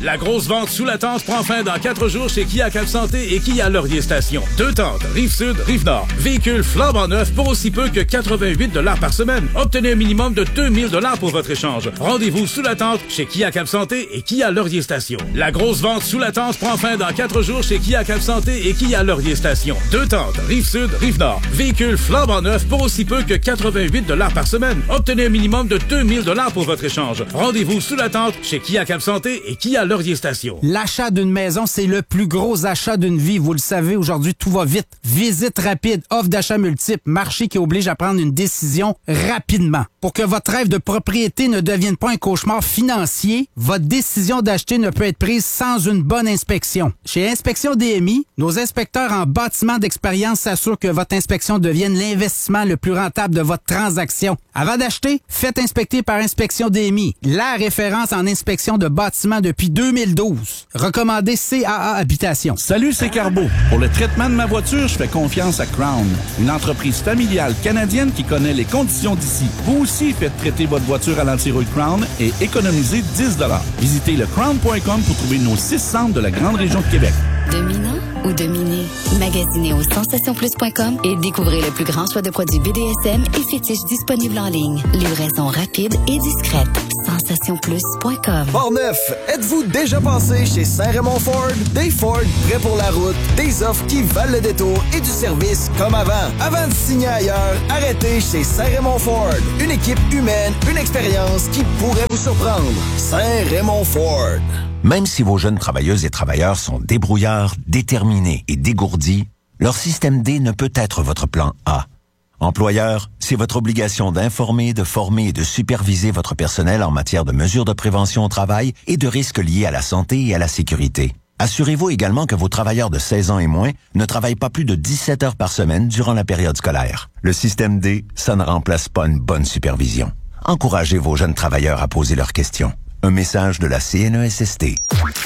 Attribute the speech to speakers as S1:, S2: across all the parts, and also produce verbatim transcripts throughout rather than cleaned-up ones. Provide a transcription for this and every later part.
S1: La grosse vente sous la tente prend fin dans quatre jours chez Kia Cap-Santé et Kia Laurier Station. Deux tentes, Rive-Sud, Rive-Nord. Véhicule flambant neuf pour aussi peu que quatre-vingt-huit dollars par semaine. Obtenez un minimum de deux mille dollars pour votre échange. Rendez-vous sous la tente chez Kia Cap-Santé et Kia Laurier Station. La grosse vente sous la tente prend fin dans quatre jours chez Kia Cap-Santé et Kia Laurier Station. Deux tentes, Rive-Sud, Rive-Nord. Véhicule flambant neuf pour aussi peu que quatre-vingt-huit dollars par semaine. Obtenez un minimum de deux mille dollars pour votre échange. Rendez-vous sous la tente chez Kia Cap-Santé et Kia Laurier Station.
S2: L'achat d'une maison, c'est le plus gros achat d'une vie. Vous le savez, aujourd'hui, tout va vite. Visite rapide, offre d'achat multiple, marché qui oblige à prendre une décision rapidement. Pour que votre rêve de propriété ne devienne pas un cauchemar financier, votre décision d'acheter ne peut être prise sans une bonne inspection. Chez Inspection D M I, nos inspecteurs en bâtiment d'expérience s'assurent que votre inspection devienne l'investissement le plus rentable de votre transaction. Avant d'acheter, faites inspecter par Inspection D M I, la référence en inspection de bâtiments depuis deux mille douze. Recommandé C A A Habitation.
S3: Salut, c'est Carbo. Pour le traitement de ma voiture, je fais confiance à Crown, une entreprise familiale canadienne qui connaît les conditions d'ici. Vous aussi faites traiter votre voiture à l'antirouille Crown et économisez dix dollars. Visitez le crown point com pour trouver nos six centres de la grande région de Québec.
S4: Dominant ou dominé? Magasinez au sensation plus point com et découvrez le plus grand choix de produits B D S M et fétiches disponibles en ligne. Livraison rapide et discrète. sensation plus point com.
S5: Portneuf, êtes-vous déjà passé chez Saint-Raymond Ford? Des Ford prêts pour la route, des offres qui valent le détour et du service comme avant. Avant de signer ailleurs, arrêtez chez Saint-Raymond Ford. Une équipe humaine, une expérience qui pourrait vous surprendre. Saint-Raymond Ford.
S6: Même si vos jeunes travailleuses et travailleurs sont débrouillards, déterminés et dégourdis, leur système D ne peut être votre plan A. Employeur, c'est votre obligation d'informer, de former et de superviser votre personnel en matière de mesures de prévention au travail et de risques liés à la santé et à la sécurité. Assurez-vous également que vos travailleurs de seize ans et moins ne travaillent pas plus de dix-sept heures par semaine durant la période scolaire. Le système D, ça ne remplace pas une bonne supervision. Encouragez vos jeunes travailleurs à poser leurs questions. Un message de la C N E S S T.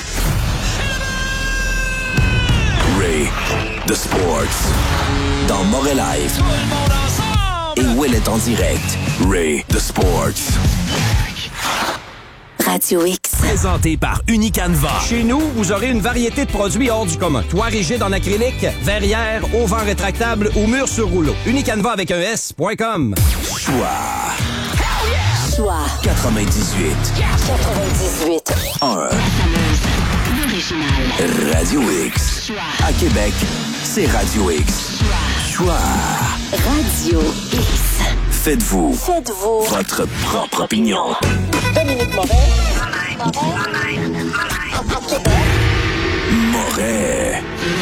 S7: Ray, The Sports, dans Moret Live. Et Will est en direct. Ray, The Sports.
S4: Radio X.
S8: Présenté par Unicanva. Chez nous, vous aurez une variété de produits hors du commun. Toit rigide en acrylique, verrière, auvent rétractable ou mur sur rouleau. Unicanva avec un S point com.
S7: Choix.
S4: Choix.
S7: quatre-vingt-dix-huit.
S4: quatre-vingt-dix-huit.
S7: un.
S4: L'original.
S7: Radio X. À Québec, c'est Radio X. Choix.
S4: Radio X.
S7: Faites-vous.
S4: Faites-vous.
S7: Votre propre opinion.
S4: Dominique Moret.
S7: Moret.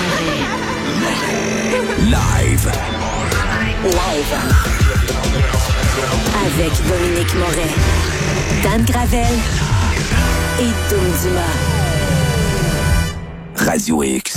S7: Live.
S4: Live. Avec Dominique Moret, Dan Gravel et Doom Dumas.
S7: Radio X.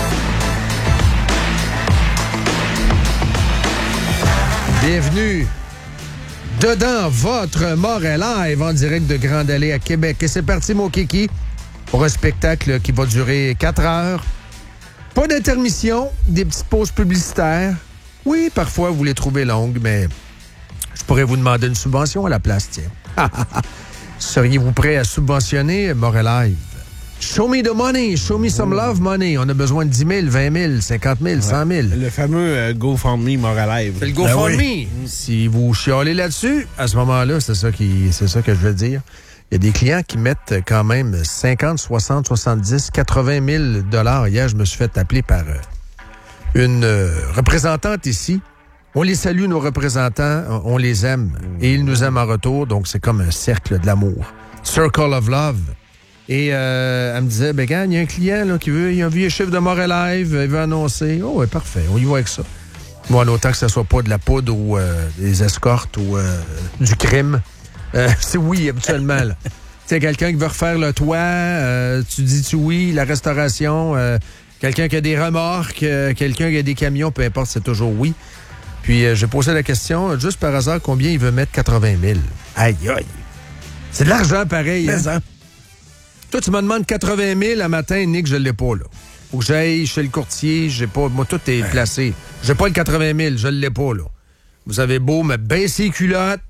S9: Bienvenue dedans votre Moret Live en direct de Grande Allée à Québec. Et c'est parti, mon kiki, pour un spectacle qui va durer quatre heures. Pas d'intermission, des petites pauses publicitaires. Oui, parfois, vous les trouvez longues, mais je pourrais vous demander une subvention à la place, tiens. Seriez-vous prêt à subventionner Moret Live? Show me the money, show me some love money. On a besoin de dix mille, vingt mille, cinquante mille, cent mille.
S10: Le fameux euh, GoFundMe Moret Live.
S9: C'est le GoFundMe.
S10: Ben oui.
S9: Si vous chialez là-dessus, à ce moment-là, c'est ça qui, c'est ça que je veux dire. Il y a des clients qui mettent quand même cinquante, soixante, soixante-dix, quatre-vingt mille dollars. Hier, je me suis fait appeler par une représentante ici. On les salue, nos représentants. On les aime. Et ils nous aiment en retour. Donc, c'est comme un cercle de l'amour. Circle of love. Et euh, elle me disait, ben, gars, il y a un client là, qui veut, il a vu les chiffres de Moret Live, il veut annoncer. Oh, ouais, parfait, on y va avec ça. Bon, autant que ce soit pas de la poudre ou euh, des escortes ou euh, du crime. Euh, c'est oui, habituellement. Tu sais, quelqu'un qui veut refaire le toit, euh, tu dis-tu oui, la restauration, euh, quelqu'un qui a des remorques, euh, quelqu'un qui a des camions, peu importe, c'est toujours oui. Puis euh, j'ai posé la question, juste par hasard, combien il veut mettre quatre-vingt mille? Aïe, aïe. C'est de l'argent pareil, hein? hein? Toi, tu me demandes quatre-vingt mille à matin, Nick, je l'ai pas, là. Faut que j'aille chez le courtier, j'ai pas. Moi, tout est placé. J'ai pas le quatre-vingt mille, je l'ai pas, là. Vous avez beau me baisser les culottes,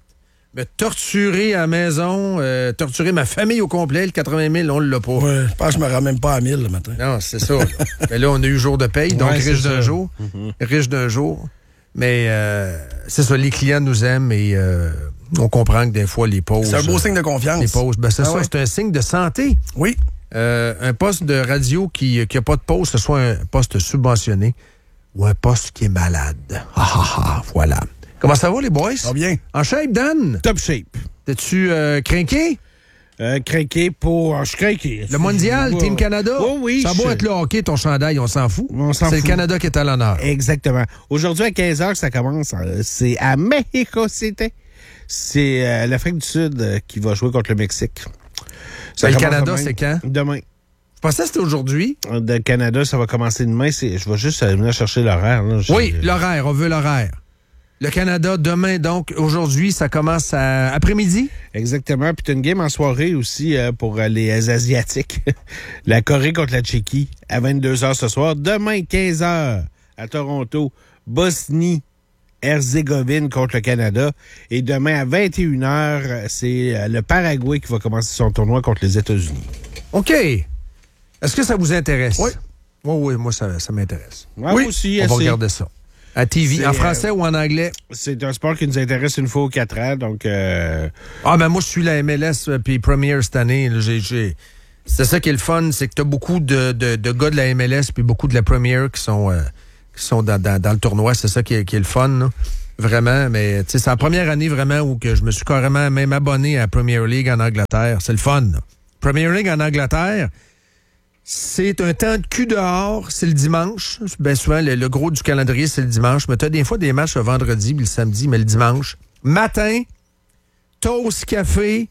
S9: me torturer à la maison, euh, torturer ma famille au complet, le quatre-vingt mille, on l'a pas.
S11: Ouais, je pense que je me rends même pas à mille le matin.
S9: Non, c'est ça. Mais là, on a eu jour de paye, donc
S10: ouais,
S9: riche d'un
S10: ça.
S9: jour.
S10: Mm-hmm.
S9: Riche d'un jour. Mais euh, c'est ça, les clients nous aiment et euh, on comprend que des fois, les pauses...
S11: C'est un beau signe de confiance.
S9: Les pauses, ben c'est
S11: ah
S9: ça,
S11: ouais.
S9: c'est un signe de santé.
S11: Oui.
S9: Euh, un poste de radio qui n'a pas de pause, ce soit un poste subventionné ou un poste qui est malade. Ah, ah, ah, voilà. Comment ça va, les boys?
S11: Ça va bien.
S9: En shape, Dan?
S10: Top shape.
S9: T'es-tu euh, crinqué?
S10: Euh, craqué pour... Je suis craqué.
S9: Le mondial, Team Canada?
S10: Oh oui.
S9: Ça
S10: je...
S9: va être le hockey, ton chandail, on s'en fout.
S10: On s'en
S9: C'est
S10: fout.
S9: le Canada qui est à l'honneur.
S10: Exactement. Aujourd'hui, à quinze heures, ça commence. C'est à Mexico City. C'est euh, l'Afrique du Sud euh, qui va jouer contre le Mexique. Ça
S9: Ben, le
S10: commence
S9: Canada,
S10: demain.
S9: c'est quand?
S10: Demain.
S9: Je pensais que c'était aujourd'hui.
S10: Le Canada, ça va commencer demain. C'est... Je vais juste euh, venir chercher l'horaire. Là. Je...
S9: Oui, l'horaire, on veut l'horaire. Le Canada, demain, donc, aujourd'hui, ça commence à après-midi?
S10: Exactement. Puis tu as une game en soirée aussi euh, pour euh, les Asiatiques. La Corée contre la Tchéquie à vingt-deux heures ce soir. Demain, quinze heures à Toronto, Bosnie-Herzégovine contre le Canada. Et demain, à vingt et une heures, c'est euh, le Paraguay qui va commencer son tournoi contre les États-Unis.
S9: OK. Est-ce que ça vous intéresse?
S11: Oui.
S9: Oui, oui, moi, ça, ça m'intéresse.
S10: Ouais,
S11: oui,
S10: moi aussi,
S9: on va
S10: assez.
S9: regarder ça. À T V,
S10: C'est,
S9: en français
S10: euh,
S9: ou en anglais?
S10: C'est un sport qui nous intéresse une fois aux quatre ans, donc... Euh...
S9: Ah, ben moi, je suis la M L S puis Premier cette année. Là, j'ai, j'ai... C'est ça qui est le fun, c'est que tu as beaucoup de, de, de gars de la M L S puis beaucoup de la Premier qui sont, euh, qui sont dans, dans, dans le tournoi. C'est ça qui est, qui est le fun, là. Vraiment. Mais c'est la première année vraiment où que je me suis carrément même abonné à Premier League en Angleterre. C'est le fun, là. Premier League en Angleterre, c'est un temps de cul dehors, c'est le dimanche. Bien souvent, le, le gros du calendrier, c'est le dimanche. Mais tu as des fois des matchs le vendredi puis le samedi, mais le dimanche. Matin, toast, café,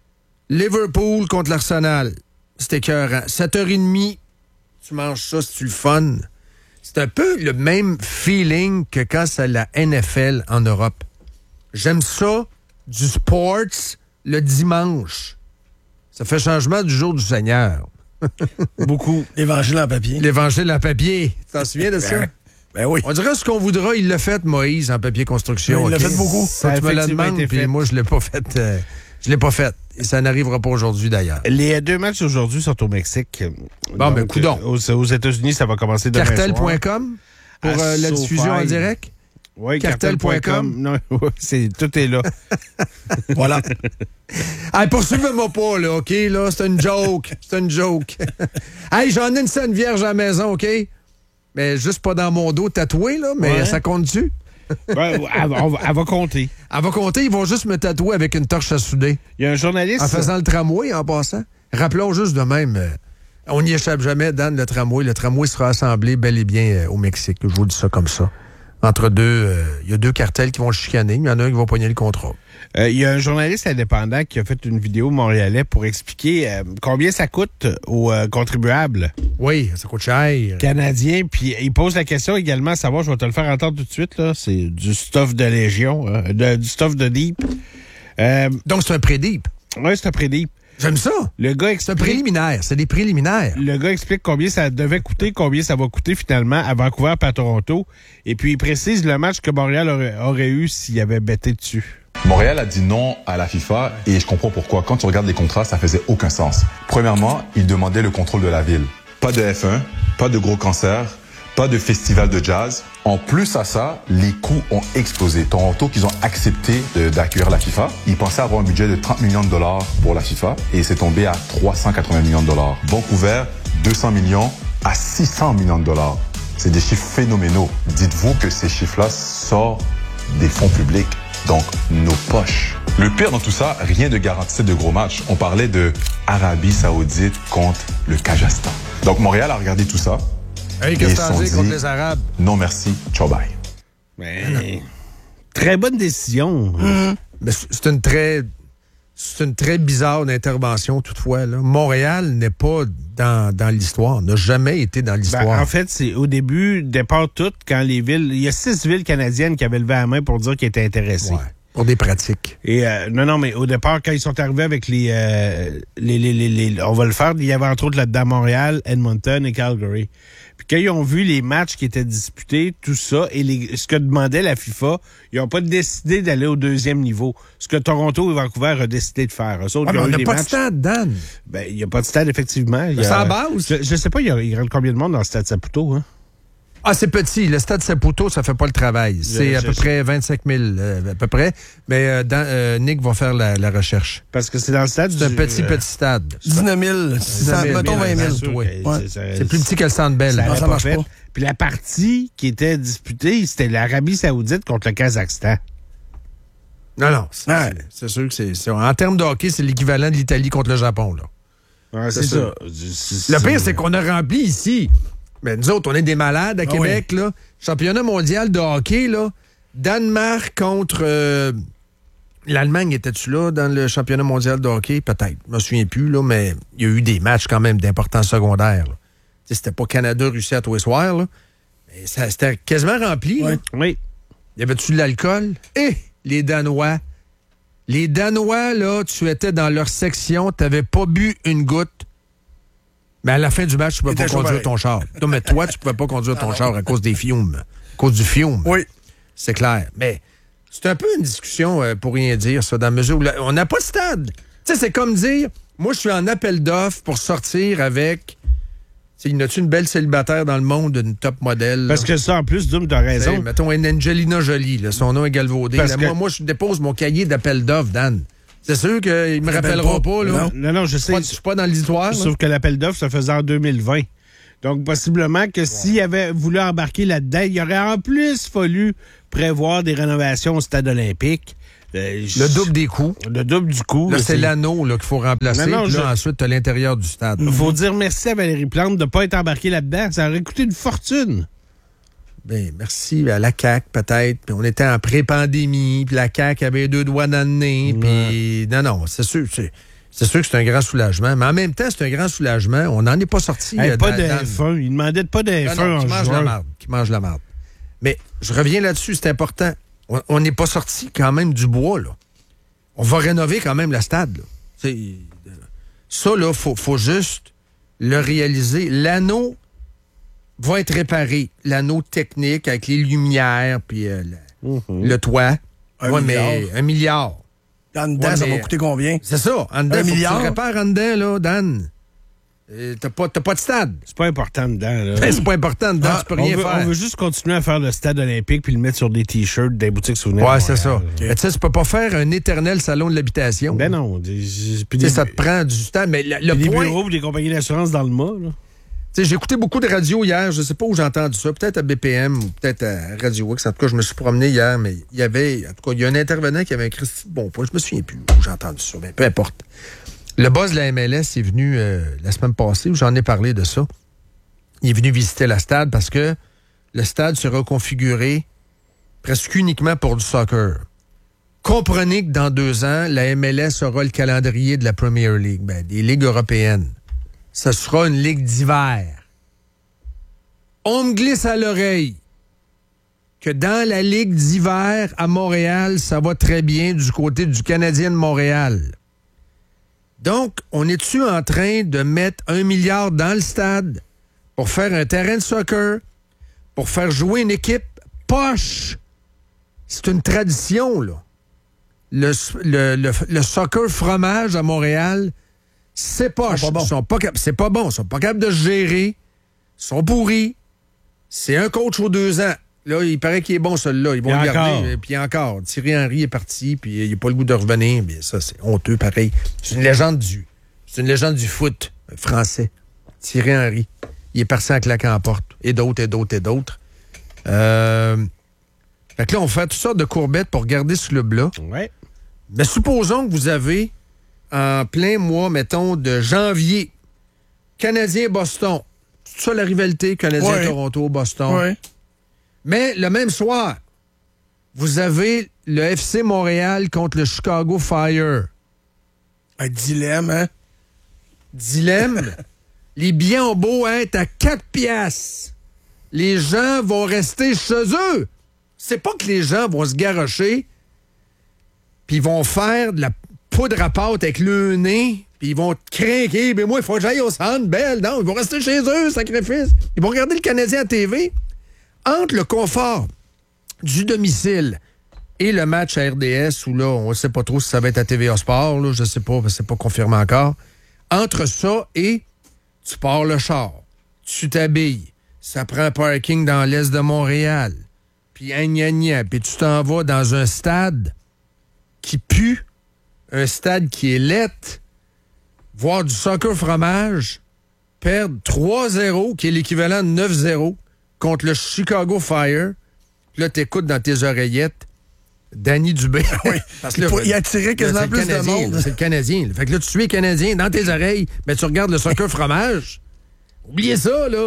S9: Liverpool contre l'Arsenal. C'est écœurant. sept heures trente, tu manges ça, c'est-tu le fun? C'est un peu le même feeling que quand c'est la N F L en Europe. J'aime ça, du sports, le dimanche. Ça fait changement du jour du Seigneur.
S11: Beaucoup. L'évangile en papier.
S9: L'évangile en papier. Tu t'en souviens de ça?
S11: Ben, ben oui.
S9: On dirait ce qu'on voudra, il l'a fait, Moïse, en papier construction.
S11: Oui, il l'a
S9: okay?
S11: fait beaucoup.
S9: Ça,
S10: Ça
S9: tu
S10: a
S9: me la
S10: effectivement
S9: demandes,
S10: été
S9: puis
S10: fait.
S9: moi, je l'ai pas fait. Euh, je l'ai pas fait. Et ça n'arrivera pas aujourd'hui, d'ailleurs.
S10: Les deux matchs aujourd'hui sont au Mexique.
S9: Bon, ben, coudonc.
S10: Aux, aux États-Unis, ça va commencer demain
S9: Cartel
S10: soir.
S9: point com pour
S10: À
S9: euh, la
S10: SoFi.
S9: diffusion en direct?
S10: Oui,
S9: Cartel point com.
S10: Non, ouais, c'est, tout est là.
S11: Voilà.
S9: Hey, poursuivez-moi pas, là, OK? Là, c'est une joke. C'est une joke. Hey, j'en ai une scène vierge à la maison, OK? Mais juste pas dans mon dos tatoué, là, mais
S10: Ouais.
S9: ça compte-tu?
S10: Ouais, elle, va- elle va compter.
S9: Elle va compter, ils vont juste me tatouer avec une torche à souder.
S10: Il y a un journaliste...
S9: En faisant le tramway, en passant. Rappelons juste de même, euh, on n'y échappe jamais, Dan, le tramway. Le tramway sera assemblé bel et bien euh, au Mexique. Je vous dis ça comme ça. Entre deux, il euh, y a deux cartels qui vont le chicaner. Il y en a un qui va pogner le contrat.
S10: Il euh, y a un journaliste indépendant qui a fait une vidéo montréalais pour expliquer euh, combien ça coûte aux euh, contribuables.
S9: Oui, ça coûte cher.
S10: Canadiens. Puis il pose la question également à savoir, je vais te le faire entendre tout de suite, là, c'est du stuff de Légion, hein, de, du stuff de Deep. Euh,
S9: Donc, c'est un pré-deep.
S10: Oui, c'est un pré-deep.
S9: J'aime ça.
S10: Le gars
S9: C'est un
S10: explique,
S9: préliminaire. C'est des préliminaires.
S10: le gars explique combien ça devait coûter, combien ça va coûter finalement à Vancouver et à Toronto. Et puis il précise le match que Montréal aurait, aurait eu s'il avait bêté dessus.
S12: Montréal a dit non à la FIFA et je comprends pourquoi. Quand tu regardes les contrats, ça faisait aucun sens. Premièrement, ils demandaient le contrôle de la ville. Pas de F un, pas de gros cancers, pas de festival de jazz. En plus à ça, les coûts ont explosé. Toronto, qu'ils ont accepté de, d'accueillir la FIFA, ils pensaient avoir un budget de trente millions de dollars pour la FIFA et c'est tombé à trois cent quatre-vingts millions de dollars. Vancouver, deux cents millions à six cents millions de dollars. C'est des chiffres phénoménaux. Dites-vous que ces chiffres-là sortent des fonds publics, donc nos poches. Le pire dans tout ça, rien ne garantissait de gros matchs. On parlait de Arabie Saoudite contre le Kazakhstan. Donc Montréal a regardé tout ça.
S9: Hey, qu'est-ce que t'en dis contre les Arabes?
S12: Non merci, ciao bye.
S10: Mais, très bonne décision.
S9: Mmh. Mais c'est une très... C'est une très bizarre intervention, toutefois. Là. Montréal n'est pas dans, dans l'histoire, n'a jamais été dans l'histoire.
S10: Ben, en fait, c'est au début, départ tout, quand les villes... Il y a six villes canadiennes qui avaient levé la main pour dire qu'ils étaient intéressés.
S9: Ouais. Pour des pratiques.
S10: Et euh, non, non, mais au départ, quand ils sont arrivés avec les, euh, les, les, les, les... On va le faire, il y avait entre autres là-dedans Montréal, Edmonton et Calgary. Puis quand ils ont vu les matchs qui étaient disputés, tout ça, et les, ce que demandait la FIFA, ils n'ont pas décidé d'aller au deuxième niveau. Ce que Toronto et Vancouver ont décidé de faire. Eux autres,
S9: Ah, mais on
S10: eu
S9: n'a
S10: des
S9: pas
S10: matchs...
S9: de stade, Dan.
S10: Ben, il n'y a pas de stade, effectivement.
S9: C'est à base.
S10: Je, je sais pas, il y a, il rentre combien de monde dans le stade Saputo, hein?
S9: Ah, c'est petit. Le stade Saputo, ça fait pas le travail. C'est
S10: Je-
S9: à
S10: je-
S9: peu près vingt-cinq mille, euh, à peu près. Mais euh, dans, euh, Nick va faire la, la recherche.
S10: Parce que c'est dans le stade
S9: C'est un
S10: du-
S9: petit,
S10: euh,
S9: petit stade.
S11: dix-neuf mille,
S9: dix-neuf mille,
S11: mettons vingt mille.
S10: sûr,
S9: ouais.
S10: que
S9: Ouais.
S10: c'est- c'est-
S9: C'est plus petit que le Centre Bell.
S10: Ça
S9: Non,
S10: n'avait
S9: ça
S10: pas
S9: marche
S10: fait.
S9: pas.
S10: Puis la partie qui était disputée, c'était l'Arabie Saoudite contre le Kazakhstan.
S9: Non, non. C'est c'est sûr que c'est... c'est- En termes de hockey, c'est l'équivalent de l'Italie contre le Japon, là.
S10: Ouais, c'est ça. C'est-
S9: Le pire,
S10: c'est-
S9: c'est qu'on a rempli ici. Mais nous autres, on est des malades à
S11: Ah
S9: Québec, là. Championnat mondial de hockey, là. Danemark contre... euh, L'Allemagne, était-tu là dans le championnat mondial de hockey? Peut-être. Je me souviens plus, là, mais il y a eu des matchs quand même d'importance secondaire. là. Tu sais, c'était pas Canada-Russie à tous les soirs, là. Mais ça, c'était quasiment rempli. là.
S10: Oui.
S9: Y avait-tu de l'alcool? Et les Danois. Les Danois, là, tu étais dans leur section, t'avais pas bu une goutte. Mais à la fin du match, tu pouvais
S11: T'étais
S9: pas
S11: chaud
S9: conduire
S11: pareil.
S9: ton char. Non, mais toi, tu pouvais pas conduire ton char à cause des fiumes. À cause du fiume.
S11: Oui.
S9: C'est clair. Mais c'est un peu une discussion euh, pour rien dire, ça, dans la mesure où la- on n'a pas de stade. Tu sais, c'est comme dire, moi, je suis en appel d'offres pour sortir avec... Tu sais, y en a-tu une belle célibataire dans le monde, une top modèle?
S10: Parce que ça, en plus, Doom, t'as raison.
S9: T'sais, mettons une Angelina Jolie, là, son nom est galvaudé.
S10: Parce
S9: Là,
S10: que-
S9: moi, moi, je dépose mon cahier d'appel d'offres, Dan. C'est sûr qu'il me rappellera pas, là.
S10: Non, non, je sais.
S9: Je suis pas dans l'histoire. là.
S10: Sauf que l'appel d'offres se faisait en deux mille vingt. Donc, possiblement que s'il avait voulu embarquer là-dedans, il aurait en plus fallu prévoir des rénovations au stade olympique. Euh,
S9: Le double des coûts.
S10: Le double du coût.
S9: Là, c'est l'anneau là, qu'il faut remplacer.
S10: Non, non,
S9: puis là,
S10: je-
S9: ensuite, tu as l'intérieur du stade.
S10: Il faut dire merci à Valérie Plante de ne pas être embarquée là-dedans. Ça aurait coûté une fortune.
S9: Ben, merci à la C A Q, peut-être. Puis on était en pré-pandémie, puis la C A Q avait deux doigts dans le nez. Puis non, non, c'est sûr, c'est, c'est sûr que c'est un grand soulagement. Mais en même temps, c'est un grand soulagement. On n'en est pas sorti.
S10: Hey,
S9: euh,
S10: pas
S9: dans-
S10: de
S9: dans-
S10: F un. Il demandait de pas de F un
S9: Non, non,
S10: en
S9: qui mange
S10: juin.
S9: la marde. Qui mange la marde. Mais je reviens là-dessus, c'est important. On- On n'est pas sorti quand même du bois, là. On va rénover quand même le stade, là. C'est- Ça, là, faut, faut juste le réaliser. L'anneau va être réparé. L'anneau technique avec les lumières, puis euh, le, le toit.
S11: Un
S9: Ouais,
S11: milliard.
S9: mais un milliard.
S11: En dedans,
S9: Ouais,
S11: ça
S9: mais-
S11: va coûter combien?
S9: C'est ça. En dedans,
S11: Un
S9: faut que
S11: milliard?
S9: tu le répares en dedans, là, Dan. Euh, T'as pas, t'as pas de stade.
S10: C'est pas important dedans. Là.
S9: Ben, c'est pas important dedans,
S10: Ah,
S9: tu peux
S10: on
S9: rien
S10: veut,
S9: faire.
S10: On veut juste continuer à faire le stade olympique puis le mettre sur des t-shirts des boutiques souvenirs.
S9: Ouais,
S10: à
S9: c'est ça.
S10: Montréal.
S9: Mais tu sais, tu peux pas faire un éternel salon de l'habitation.
S10: Ben non. Des- Puis
S9: Tu
S10: des,
S9: sais, ça te prend du temps. Mais le, le
S10: des
S9: point.
S10: bureaux puis des compagnies d'assurance dans le mât. Là.
S9: Tu sais, j'ai écouté beaucoup de radio hier. Je sais pas où j'ai entendu ça. Peut-être à B P M ou peut-être à Radio X. En tout cas, je me suis promené hier, mais il y avait. En tout cas, il y a un intervenant qui avait un Christy de bon point. Je me souviens plus où j'ai entendu ça. Mais peu importe. Le boss de la M L S est venu euh, la semaine passée, où j'en ai parlé de ça. Il est venu visiter la stade parce que le stade sera configuré presque uniquement pour du soccer. Comprenez que dans deux ans, la M L S aura le calendrier de la Premier League, ben, des ligues européennes. Ce sera une ligue d'hiver. On me glisse à l'oreille que dans la ligue d'hiver à Montréal, ça va très bien du côté du Canadien de Montréal. Donc, on est-tu en train de mettre un milliard dans le stade pour faire un terrain de soccer, pour faire jouer une équipe poche? C'est une tradition, là. Le, le, le, le soccer fromage à Montréal, c'est poche.
S11: Ils sont pas bons.
S9: Ils sont pas cap- c'est pas bon. Ils sont pas capables de se gérer. Ils sont pourris. C'est un coach aux deux ans. Là, il paraît qu'il est bon, celui-là. Ils vont
S10: Et
S9: le
S10: encore.
S9: garder. Puis encore. Thierry Henry est parti, puis il n'a pas le goût de revenir. Bien, ça, c'est honteux, pareil. C'est une légende du, c'est une légende du foot français. Thierry Henry. Il est parti en claquant en porte. Et d'autres, et d'autres, et d'autres. Euh... Fait que là, on fait toutes sortes de courbettes pour garder ce club-là.
S10: Ouais.
S9: Mais supposons que vous avez, en plein mois, mettons, de janvier, Canadien-Boston. C'est ça la rivalité, Canadien-Toronto-Boston.
S11: Oui.
S9: Mais le même soir, vous avez le F C Montréal contre le Chicago Fire.
S11: Un dilemme, hein?
S9: Dilemme. Les billets ont beau être à quatre piastres. Les gens vont rester chez eux. C'est pas que les gens vont se garrocher puis ils vont faire de la poudre à pâte avec le nez, puis ils vont te craquer. Mais moi, il faut que j'aille au Centre Bell. Non, ils vont rester chez eux, sacrifice. Ils vont regarder le Canadien à T V. Entre le confort du domicile et le match à R D S, où là, on ne sait pas trop si ça va être à T V A Sport, là, je ne sais pas, parce que c'est pas confirmé encore. Entre ça et tu pars le char, tu t'habilles, ça prend un parking dans l'est de Montréal, puis gna gna, puis tu t'en vas dans un stade qui pue, un stade qui est laid, voir du soccer fromage, perdre trois zéro, qui est l'équivalent de neuf zéro, contre le Chicago Fire. Puis là, t'écoutes dans tes oreillettes Danny Dubé.
S11: Oui,
S9: parce
S11: que là, il, il attirait quasiment plus de monde.
S9: Là, c'est le Canadien. Là. Fait que là, tu suis les Canadiens dans tes oreilles, mais tu regardes le soccer fromage. Oubliez ça, là.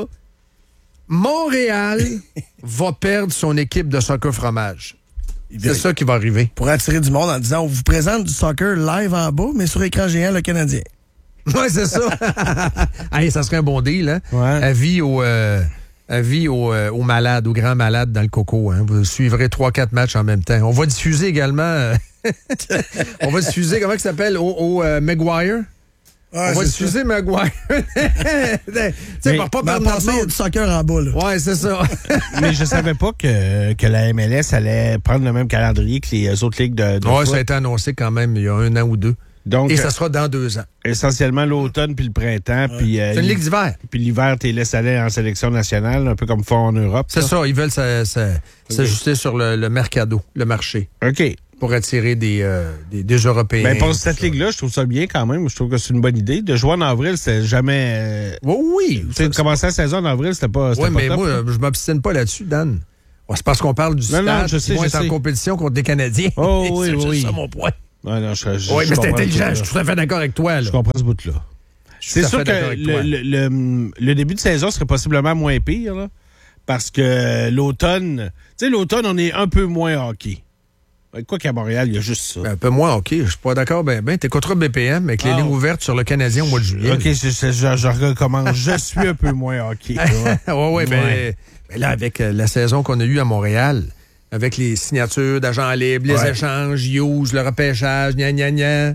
S9: Montréal va perdre son équipe de soccer fromage. C'est ça qui va arriver.
S11: Pour attirer du monde en disant, on vous présente du soccer live en bas, mais sur écran géant, le Canadien.
S9: Oui, c'est ça. Hey, ça serait un bon deal, hein?
S10: Ouais.
S9: Avis aux, euh, avis aux, euh, aux malades, aux grands malades dans le coco. Hein? Vous suivrez trois quatre matchs en même temps. On va diffuser également... Euh, on va diffuser, comment ça s'appelle? Au, au euh, Maguire?
S11: Ouais,
S9: on va diffuser
S11: ça.
S9: Maguire. Tu sais, pas
S11: par passer, il y a du soccer en bas, là.
S9: Ouais, c'est ça.
S10: Mais je savais pas que, que la M L S allait prendre le même calendrier que les autres ligues de, de
S9: ouais,
S10: foot.
S9: ça a été annoncé quand même il y a un an ou deux.
S10: Donc,
S9: et ça sera dans deux ans.
S10: Essentiellement l'automne puis le printemps.
S9: Ouais.
S10: Puis, euh,
S9: c'est une ligue d'hiver.
S10: Puis l'hiver, tu les laisses aller en sélection nationale, un peu comme font en Europe.
S9: C'est ça, ça ils veulent ça, ça,
S10: okay.
S9: s'ajuster sur le, le mercado, le marché.
S10: OK.
S9: Pour attirer des, euh, des, des Européens.
S10: Mais pour cette ligue-là, je trouve ça bien quand même. Je trouve que c'est une bonne idée. De jouer en avril, c'était jamais... Euh...
S9: Oui, oui.
S10: Tu sais, de commencer la saison en avril, c'était pas, c'était
S9: oui,
S10: pas
S9: mais
S10: top,
S9: moi,
S10: là.
S9: je m'obstine pas là-dessus, Dan. Ouais, c'est parce qu'on parle du
S10: non,
S9: stade
S10: non, je sais,
S9: qui vont
S10: je
S9: être
S10: sais.
S9: en compétition contre des Canadiens.
S10: Oh oui,
S9: c'est
S10: oui.
S9: ça mon point.
S10: Ouais, non, je, je,
S9: oui,
S10: je
S9: mais c'est intelligent.
S10: Ce
S9: je suis tout à fait d'accord avec toi. Là.
S10: Je comprends ce bout-là. C'est sûr que le, le, le, le début de saison serait possiblement moins pire, là, parce que l'automne... Tu sais, l'automne, on est un peu moins hockey. Quoi qu'à Montréal, il y a juste ça.
S9: Ben, un peu moins hockey. Je suis pas d'accord. Ben, ben, t'écouteras B P M avec les
S10: ah,
S9: lignes ouvertes sur le Canadien au mois de juillet.
S10: OK, je, je, je, je recommence. Je suis un peu moins hockey.
S9: Oui, oui, ben, ben là, avec la saison qu'on a eue à Montréal, avec les signatures d'agents libres, les
S11: ouais.
S9: échanges, use, le repêchage, gna gna gna.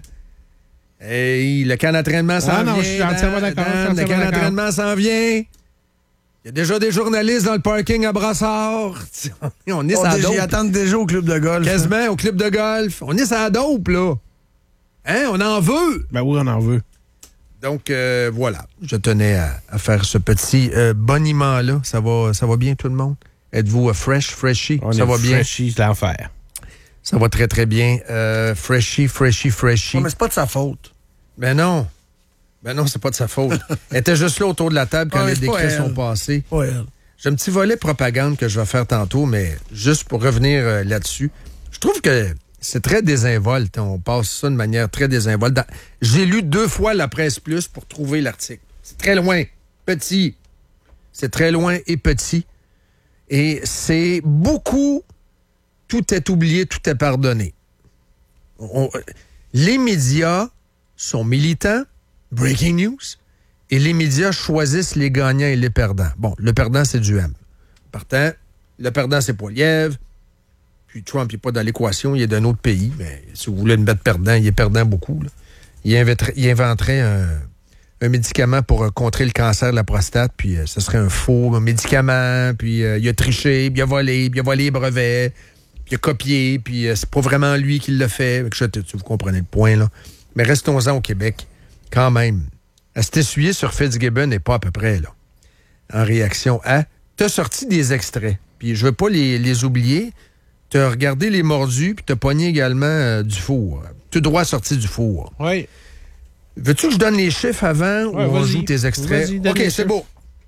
S9: Hey, le camp d'entraînement s'en
S10: ah,
S9: vient.
S10: non, je suis entièrement d'accord.
S9: Dan, le camp d'entraînement s'en vient. Il y a déjà des journalistes dans le parking à Brassard. On est à dope.
S11: Ils attendent déjà au club de golf.
S9: Quasiment au club de golf. On est ça dope, là. Hein? On en veut.
S10: Ben oui, on en veut.
S9: Donc, euh, voilà. Je tenais à, à faire ce petit euh, boniment-là. Ça va, ça va bien, tout le monde? Êtes-vous uh, fresh, freshy?
S10: On
S9: ça
S10: est
S9: va bien?
S10: Freshy, c'est l'enfer.
S9: Ça va très, très bien. Euh, freshy, freshy, freshy.
S11: Non, mais c'est pas de sa faute.
S9: Ben non. Ben non, c'est pas de sa faute. Elle était juste là autour de la table quand
S11: ouais,
S9: les décrets sont
S11: elle.
S9: passés.
S11: Pas elle.
S9: J'ai un petit volet propagande que je vais faire tantôt, mais juste pour revenir euh, là-dessus, je trouve que c'est très désinvolte. On passe ça de manière très désinvolte. Dans... J'ai lu deux fois la Presse Plus pour trouver l'article. C'est très loin, petit. C'est très loin et petit. Et c'est beaucoup... Tout est oublié, tout est pardonné. On... Les médias sont militants, breaking news, et les médias choisissent les gagnants et les perdants. Bon, le perdant, c'est Duhem. Partant, le perdant, c'est Poilievre. Puis Trump, il n'est pas dans l'équation, il est d'un autre pays. Mais si vous voulez le mettre perdant, il est perdant beaucoup. Là. Il inventerait, il inventerait un, un médicament pour euh, contrer le cancer de la prostate, puis euh, ce serait un faux médicament, puis euh, il a triché, puis il a volé, puis il a volé les brevets, puis il a copié, puis euh, c'est pas vraiment lui qui l'a fait. Je, vous comprenez le point, là. Mais restons-en au Québec, quand même. À s'essuyer sur Fitzgibbon n'est pas à peu près, là. En réaction à... T'as sorti des extraits, puis je veux pas les, les oublier. T'as regardé les mordus, puis t'as pogné également euh, du four. Tout droit sorti du four.
S10: Oui.
S9: Veux-tu que je donne les chiffres avant
S10: ouais,
S9: ou on joue tes extraits? OK, c'est beau.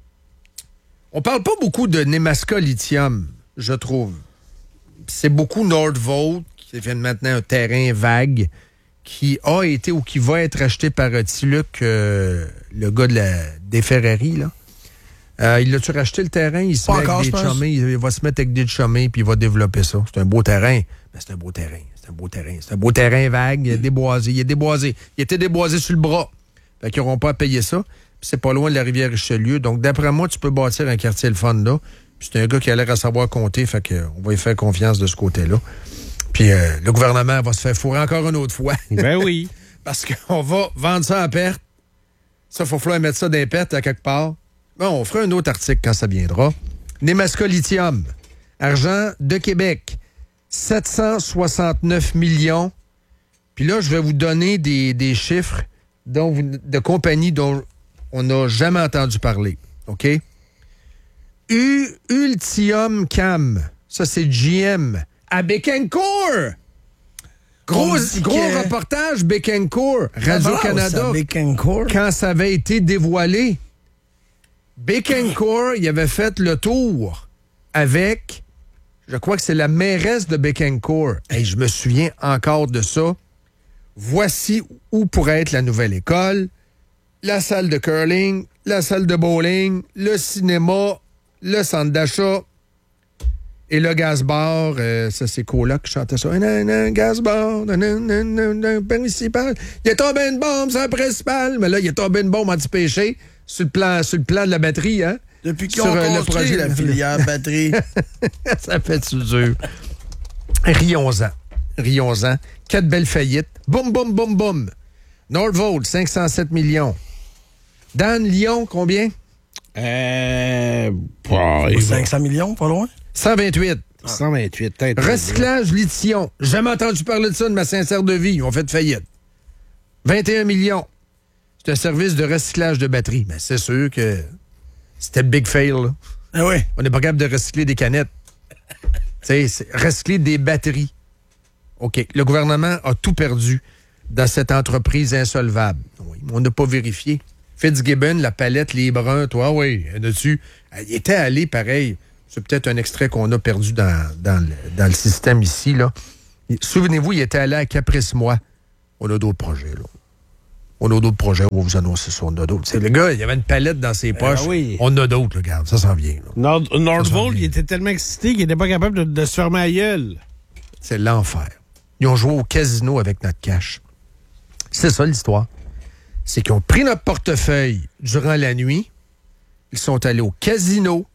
S9: On parle pas beaucoup de Nemaska Lithium, je trouve. C'est beaucoup Nordvolt, qui devient maintenant un terrain vague, qui a été ou qui va être acheté par euh, Tiluc, euh, le gars de la, des Ferrari, là. Euh, il l'a-tu racheté le terrain? Il se
S11: Pas
S9: met
S11: encore,
S9: avec des chummés, il, il va se mettre avec des chummés, puis il va développer ça. C'est un beau terrain. Mais c'est un beau terrain. C'est un beau terrain. C'est un beau terrain vague. Il est déboisé. Il est déboisé. Il était déboisé sur le bras. Fait qu'ils n'auront pas à payer ça. Puis c'est pas loin de la rivière Richelieu. Donc, d'après moi, tu peux bâtir un quartier le fun là. Puis c'est un gars qui a l'air à savoir compter. Fait qu'on va y faire confiance de ce côté-là. Puis euh, le gouvernement va se faire fourrer encore une autre fois.
S10: Ben oui.
S9: Parce qu'on va vendre ça à perte. Ça, il faut falloir mettre ça dans les pertes à quelque part. Bon, on fera un autre article quand ça viendra. Nemaska Lithium, argent de Québec, sept cent soixante-neuf millions. Puis là, je vais vous donner des, des chiffres dont vous, de compagnies dont on n'a jamais entendu parler. OK? U, Ultium Cam, ça c'est G M, à Bécancour. Gros, gros que... reportage Bécancour, Radio-Canada, quand ça avait été dévoilé. Bécancour, il avait fait le tour avec, je crois que c'est la mairesse de Bécancour. Et je me souviens encore de ça. Voici où pourrait être la nouvelle école, la salle de curling, la salle de bowling, le cinéma, le centre d'achat et le gaz-bar. Euh, ça, c'est Cola qui chantait ça. Un, un, un gaz-bar, un, un, un, un, un principal. Il est tombé une bombe, c'est un principal. Mais là, il est tombé une bombe anti-péché sur le plan, sur le plan de la batterie. Hein?
S11: Depuis qu'ils ont euh, construit le projet, la filière batterie.
S9: Ça fait-tu dur? Rions-en. Rions-en. Quatre belles faillites. Boum, boum, boum, boum. Nordvolt, cinq cent sept millions. Dan, Lyon, combien?
S10: Euh...
S11: cinq cents millions, pas loin?
S9: cent vingt-huit.
S10: Ah. cent vingt-huit, peut-être.
S9: Recyclage lithium. Jamais entendu parler de ça de ma sincère de vie. Ils ont fait faillite. vingt et un millions. C'est un service de recyclage de batteries. Mais c'est sûr que c'était le big fail. Là.
S11: Ah oui?
S9: On n'est pas capable de recycler des canettes. Tu sais, recycler des batteries. OK. Le gouvernement a tout perdu dans cette entreprise insolvable. Oui, on n'a pas vérifié. Fitzgibbon, la palette, les bruns, toi, oui, dessus. Il était allé pareil. C'est peut-être un extrait qu'on a perdu dans, dans, le, dans le système ici, là. Souvenez-vous, il était allé à Caprice-moi. On a d'autres projets, là. On a d'autres projets, on va vous annoncer ça, on a d'autres. C'est le gars, il y avait une palette dans ses poches.
S10: Euh, oui.
S9: On a d'autres, regarde, ça s'en vient.
S10: Nord, Nordvolt, il était tellement excité qu'il n'était pas capable de, de se fermer à gueule.
S9: C'est l'enfer. Ils ont joué au casino avec notre cash. C'est ça l'histoire. C'est qu'ils ont pris notre portefeuille durant la nuit. Ils sont allés au casino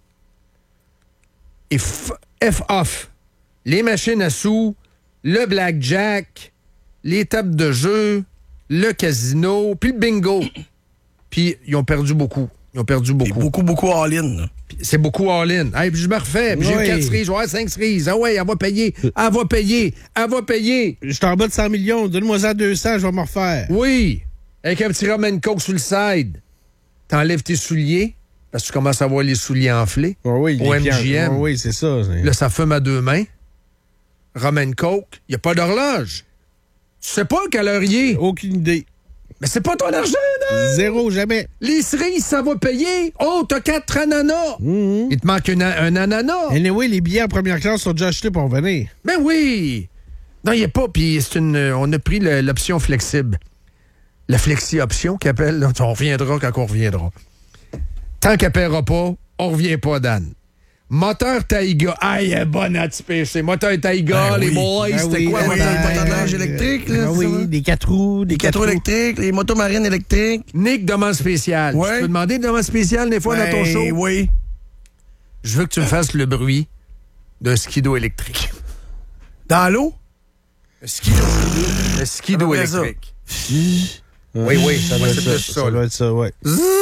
S9: et f- F-off. Les machines à sous, le blackjack, les tables de jeu, le casino, puis le bingo. Puis ils ont perdu beaucoup. Ils ont perdu beaucoup.
S11: Et beaucoup, beaucoup all-in.
S9: C'est beaucoup all-in. Hey, puis je me refais. Puis oui. J'ai eu quatre cerises. Ouais, cinq cerises. Ah ouais, elle va payer. Elle va payer. Elle va payer.
S10: Je suis en bas de cent millions. Donne-moi ça à deux cents, je vais me refaire.
S9: Oui. Avec un petit Roman Coke sur le side. T'enlèves tes souliers parce que tu commences à voir les souliers enflés.
S10: Oh oui,
S9: au M G M.
S10: Oh oui, c'est ça. C'est...
S9: Là, ça fume à deux mains. Roman Coke. Il n'y a pas d'horloge. Tu sais pas quelle heure il est.
S10: Aucune idée.
S9: Mais c'est pas ton argent, là!
S10: Zéro, jamais.
S9: Les cerises, ça va payer. Oh, t'as quatre ananas. Mm-hmm. Il te manque une, un ananas.
S10: Et anyway, les billets en première classe sont déjà achetés pour venir.
S9: Ben oui. Non, il n'y a pas. Puis c'est une. On a pris le, l'option flexible. La flexi-option qu'elle appelle. Là, on reviendra quand on reviendra. Tant qu'elle ne paiera pas, on revient pas, Dan. Moteur Taïga. Aïe, elle est bonne à T P C. Moteur Taïga, ben les oui. boys, ben c'était
S11: oui,
S9: quoi?
S11: Ben
S9: moteur
S11: oui, motoneige électrique, là.
S10: Ben oui, des quatre roues.
S11: Des quatre roues électriques, les motos marines électriques.
S9: Nick, demande spéciale. Ouais. Tu peux demander une demande spéciale des fois ben, dans ton show?
S11: Oui.
S9: Je veux que tu me fasses le bruit d'un skido électrique.
S11: Dans l'eau?
S9: Un skido. Un skido électrique. Oui, oui, ça doit être ça. Ça,
S10: ça doit être ça, ouais.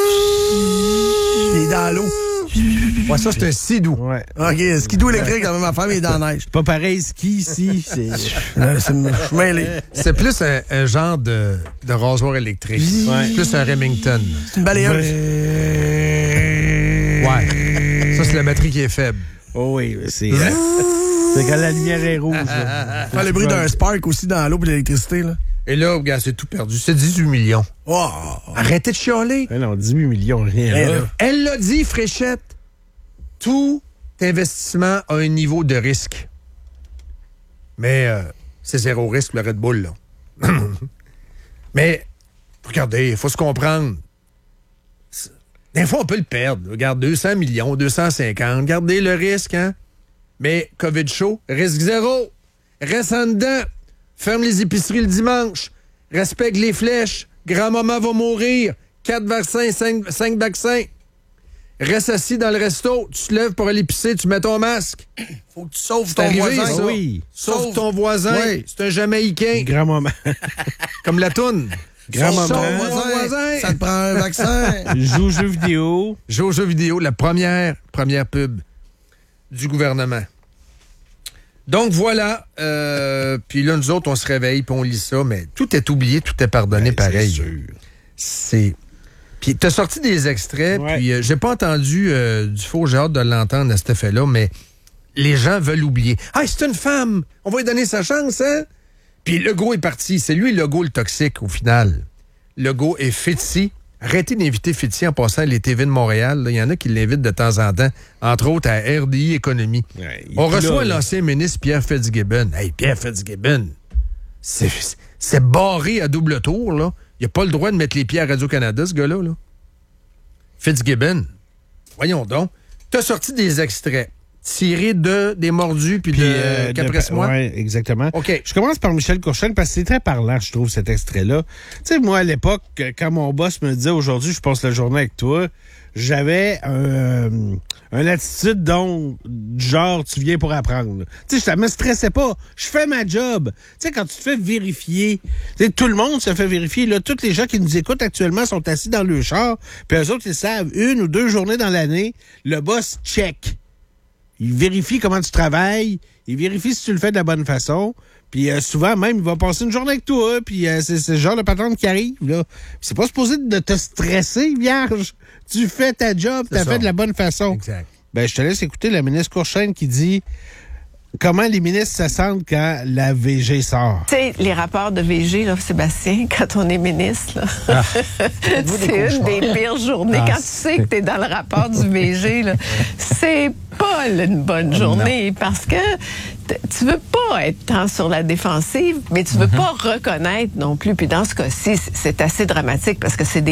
S11: Il est dans l'eau.
S9: Ouais, ça, c'est un skidoo.
S11: Ouais. OK, skidoo électrique, la même affaire, mais il est dans la neige.
S10: Pas pareil, ski ici. C'est,
S11: c'est, mêlé.
S9: C'est plus un, un genre de, de rasoir électrique. Ouais. Plus un Remington.
S11: C'est une balayeuse.
S9: Ouais. Ça, c'est la batterie qui est faible.
S10: Oh oui, c'est... c'est quand la lumière est rouge.
S11: Faire le bruit d'un spark aussi dans l'eau pour l'électricité, là.
S9: Et là, regarde, c'est tout perdu. C'est dix-huit millions.
S11: Oh.
S9: Arrêtez de chialer.
S10: Mais non, dix-huit millions, rien.
S9: Elle, là. Elle l'a dit, Fréchette. Tout investissement a un niveau de risque. Mais euh, c'est zéro risque, le Red Bull, là. Mais, regardez, il faut se comprendre. Des fois, on peut le perdre. Regarde, deux cents millions, deux cent cinquante. Regardez le risque, hein. Mais COVID chaud, risque zéro. Reste en dedans. Ferme les épiceries le dimanche. Respecte les flèches. Grand-maman va mourir. Quatre vaccins, cinq, cinq vaccins. Reste assis dans le resto, tu te lèves pour aller pisser, tu mets ton masque.
S11: Faut que tu sauves
S9: C'est
S11: ton
S9: arrivé,
S11: voisin.
S9: ça.
S10: Oui.
S9: Sauve,
S11: Sauve.
S9: ton voisin.
S11: Oui.
S9: C'est un Jamaïcain.
S10: Grand moment.
S9: Comme la toune.
S10: Grand
S11: Sauve
S10: moment.
S11: ton voisin.
S9: voisin.
S11: Ça te prend un vaccin.
S10: Joue aux jeux vidéo.
S9: Joue aux jeux vidéo, la première, première pub du gouvernement. Donc voilà. Euh, puis là, nous autres, on se réveille puis on lit ça, mais tout est oublié, tout est pardonné
S10: Ben,
S9: pareil.
S10: c'est sûr.
S9: C'est. Puis t'as sorti des extraits,
S10: Ouais.
S9: puis euh, j'ai pas entendu euh, du faux, j'ai hâte de l'entendre à cet effet-là, mais les gens veulent oublier. Ah, c'est une femme! On va lui donner sa chance, hein? Puis Legault est parti. C'est lui, Legault, le toxique, au final. Legault est Fitzy. Arrêtez d'inviter Fitzy en passant les T V de Montréal. Il y en a qui l'invitent de temps en temps, entre autres à R D I Économie.
S10: Ouais, il est
S9: On
S10: plus
S9: reçoit
S10: là, là.
S9: l'ancien ministre Pierre Fitzgibbon. Hey, Pierre Fitzgibbon, c'est, c'est barré à double tour, là. Il n'a pas le droit de mettre les pieds à Radio-Canada, ce gars-là, là. Fitzgibbon, voyons donc. T'as sorti des extraits tirés de des mordus puis
S10: Puis,
S9: de
S10: euh,
S9: Capresse-moi.
S10: Oui, exactement.
S9: OK.
S10: Je commence par Michel Courchaine parce que c'est très parlant, je trouve, cet extrait-là. Tu sais, moi, à l'époque, quand mon boss me disait aujourd'hui, je passe la journée avec toi, j'avais un, euh, une attitude dont, du genre, tu viens pour apprendre. Tu sais, je ne me stressais pas. Je fais ma job. Tu sais, quand tu te fais vérifier, tu sais, tout le monde se fait vérifier. Là, tous les gens qui nous écoutent actuellement sont assis dans le char, puis eux autres, ils savent, une ou deux journées dans l'année, le boss check. Il vérifie comment tu travailles, il vérifie si tu le fais de la bonne façon, puis euh, souvent même, il va passer une journée avec toi, puis euh, c'est, c'est le genre de patron qui arrive, là. C'est pas supposé de te stresser, vierge. Tu fais ta job,
S9: C'est
S10: t'as
S9: ça.
S10: fait de la bonne façon.
S9: Exact.
S10: Ben, je te laisse écouter la ministre Courchaine qui dit comment les ministres se sentent quand la V G sort.
S13: Tu sais, les rapports de V G, là, Sébastien, quand on est ministre, là,
S10: Ah.
S13: c'est une des pires journées.
S10: Ah,
S13: quand tu sais que tu es dans le rapport du V G, là, c'est pas une bonne journée parce que t- tu veux pas être tant sur la défensive, mais tu veux pas reconnaître non plus. Puis dans ce cas-ci, c'est- c'est assez dramatique parce que c'est des